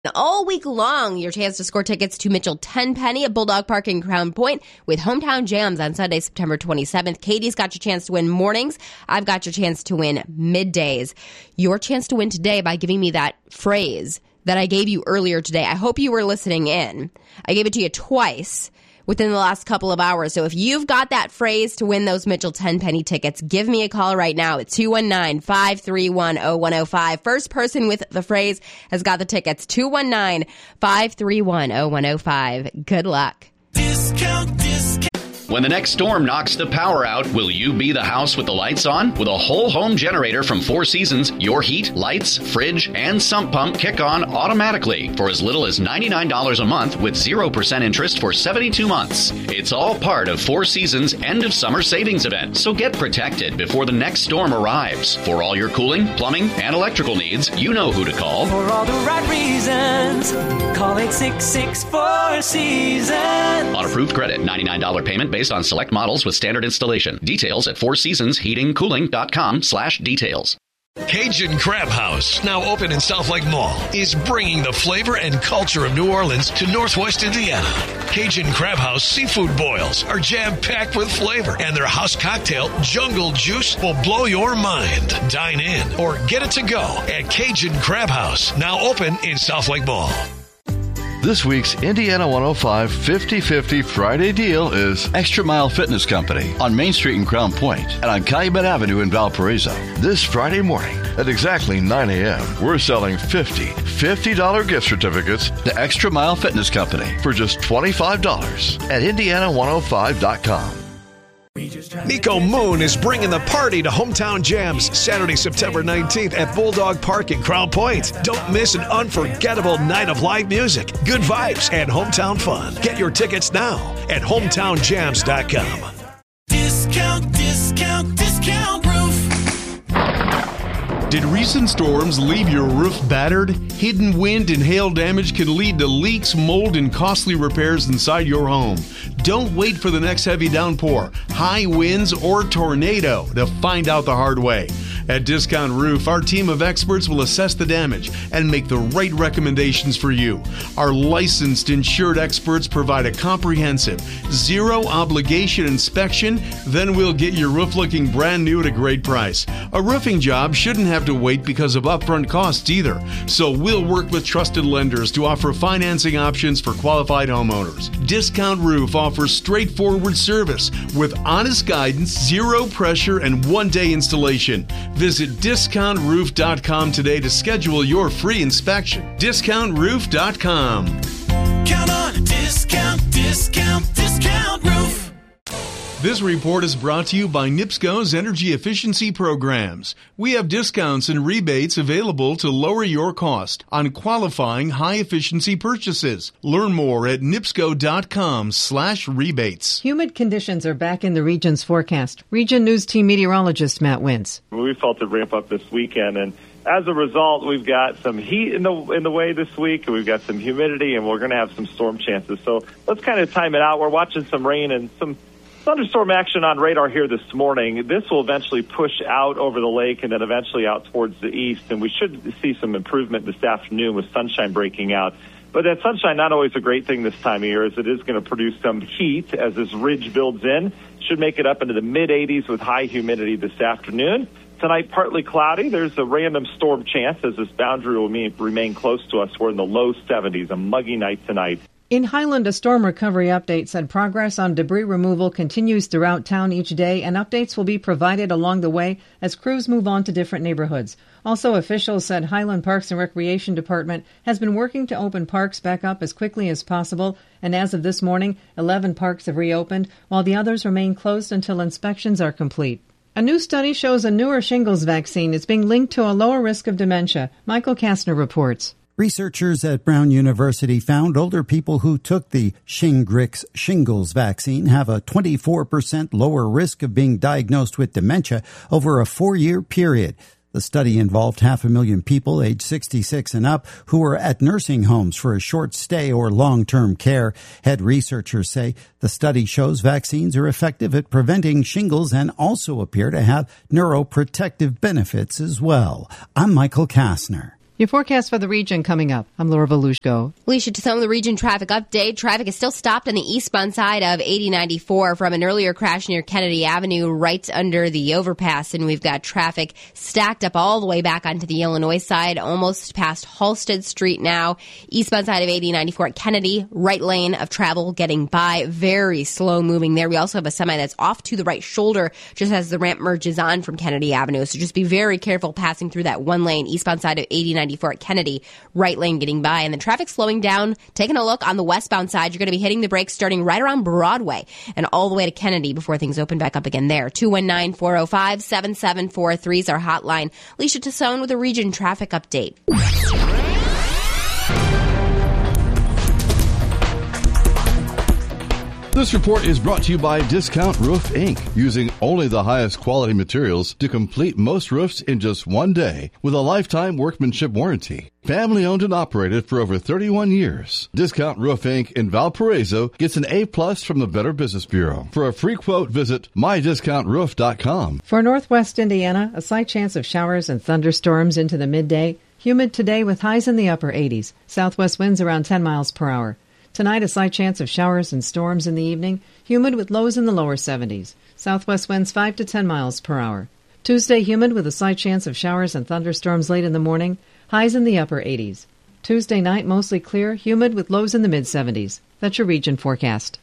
All week long, your chance to score tickets to Mitchell Tenpenny at Bulldog Park in Crown Point with Hometown Jams on Sunday, September 27th. Katie's got your chance to win mornings. I've got your chance to win middays. Your chance to win today by giving me that phrase that I gave you earlier today. I hope you were listening in. I gave it to you twice within the last couple of hours. So if you've got that phrase to win those Mitchell Tenpenny tickets, give me a call right now at 219-531-0105. First person with the phrase has got the tickets. 219-531-0105. Good luck. Discount. When the next storm knocks the power out, will you be the house with the lights on? With a whole home generator from Four Seasons, your heat, lights, fridge, and sump pump kick on automatically for as little as $99 a month with 0% interest for 72 months. It's all part of Four Seasons' end of summer savings event, so get protected before the next storm arrives. For all your cooling, plumbing, and electrical needs, you know who to call. For all the right reasons, call 866-4 Seasons. On approved credit, $99 payment based on select models with standard installation. Details at fourseasonsheatingcooling.com/details. Cajun Crab House, now open in South Lake Mall, is bringing the flavor and culture of New Orleans to Northwest Indiana. Cajun Crab House seafood boils are jam-packed with flavor, and their house cocktail, Jungle Juice, will blow your mind. Dine in or get it to go at Cajun Crab House, now open in South Lake Mall. This week's Indiana 105 50-50 Friday deal is Extra Mile Fitness Company on Main Street in Crown Point and on Calumet Avenue in Valparaiso. This Friday morning at exactly 9 a.m. We're selling $50 gift certificates to Extra Mile Fitness Company for just $25 at Indiana105.com. Nico Moon is bringing the party to Hometown Jams Saturday, September 19th at Bulldog Park in Crown Point. Don't miss an unforgettable night of live music, good vibes, and hometown fun. Get your tickets now at hometownjams.com. Discount Roof. Did recent storms leave your roof battered? Hidden wind and hail damage can lead to leaks, mold, and costly repairs inside your home. Don't wait for the next heavy downpour, high winds, or tornado to find out the hard way. At Discount Roof, our team of experts will assess the damage and make the right recommendations for you. Our licensed, insured experts provide a comprehensive, zero-obligation inspection, then we'll get your roof looking brand new at a great price. A roofing job shouldn't have to wait because of upfront costs either, so we'll work with trusted lenders to offer financing options for qualified homeowners. Discount Roof offers straightforward service with honest guidance, zero pressure, and one-day installation. Visit discountroof.com today to schedule your free inspection. Discountroof.com. Count on a discount roof. This report is brought to you by NIPSCO's Energy Efficiency Programs. We have discounts and rebates available to lower your cost on qualifying high-efficiency purchases. Learn more at nipsco.com/rebates. Humid conditions are back in the region's forecast. Region News Team meteorologist Matt Wins. We felt it ramp up this weekend, and as a result, we've got some heat in the way this week, and we've got some humidity, and we're going to have some storm chances. So let's kind of time it out. We're watching some rain and some thunderstorm action on radar here this morning. This will eventually push out over the lake and then eventually out towards the east, and we should see some improvement this afternoon with sunshine breaking out. But that sunshine, not always a great thing this time of year, as it is going to produce some heat as this ridge builds in. Should make it up into the mid-80s with high humidity this afternoon. Tonight, partly cloudy. There's a random storm chance as this boundary will remain close to us. We're in the low 70s, a muggy night tonight. In Highland, a storm recovery update said progress on debris removal continues throughout town each day, and updates will be provided along the way as crews move on to different neighborhoods. Also, officials said Highland Parks and Recreation Department has been working to open parks back up as quickly as possible, and as of this morning, 11 parks have reopened, while the others remain closed until inspections are complete. A new study shows a newer shingles vaccine is being linked to a lower risk of dementia. Michael Kastner reports. Researchers at Brown University found older people who took the Shingrix shingles vaccine have a 24% lower risk of being diagnosed with dementia over a 4-year period. The study involved 500,000 people aged 66 and up who were at nursing homes for a short stay or long-term care. Head researchers say the study shows vaccines are effective at preventing shingles and also appear to have neuroprotective benefits as well. I'm Michael Kastner. Your forecast for the region coming up. I'm Laura Volushko. Alicia, to some of the region traffic update. Traffic is still stopped on the eastbound side of 8094 from an earlier crash near Kennedy Avenue right under the overpass. And we've got traffic stacked up all the way back onto the Illinois side, almost past Halsted Street now. Eastbound side of 8094 at Kennedy, right lane of travel getting by. Very slow moving there. We also have a semi that's off to the right shoulder just as the ramp merges on from Kennedy Avenue. So just be very careful passing through that one lane, eastbound side of 8094 at Kennedy, right lane getting by. And the traffic slowing down. Taking a look on the westbound side, you're going to be hitting the brakes starting right around Broadway and all the way to Kennedy before things open back up again there. 219-405-7743 is our hotline. Alicia Tassone with a region traffic update. This report is brought to you by Discount Roof Inc., using only the highest quality materials to complete most roofs in just one day with a lifetime workmanship warranty. Family owned and operated for over 31 years. Discount Roof Inc. in Valparaiso gets an A+ from the Better Business Bureau. For a free quote, visit mydiscountroof.com. For Northwest Indiana, a slight chance of showers and thunderstorms into the midday. Humid today with highs in the upper 80s. Southwest winds around 10 miles per hour. Tonight, a slight chance of showers and storms in the evening, humid with lows in the lower 70s. Southwest winds 5 to 10 miles per hour. Tuesday, humid with a slight chance of showers and thunderstorms late in the morning, highs in the upper 80s. Tuesday night, mostly clear, humid with lows in the mid-70s. That's your region forecast.